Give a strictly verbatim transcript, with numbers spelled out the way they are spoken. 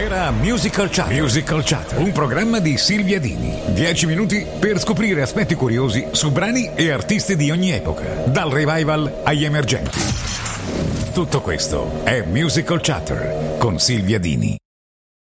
Era Musical Chat. Musical Chat, un programma di Silvia Dini. Dieci minuti per scoprire aspetti curiosi su brani e artisti di ogni epoca, dal revival agli emergenti. Tutto questo è Musical Chatter con Silvia Dini.